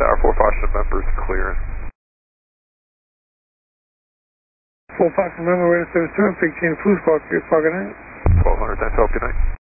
Tower 4 Foster members clearing. 4 Foster member, radar 77, 15 Fluce Park, good night. 1200, 10 12, good night.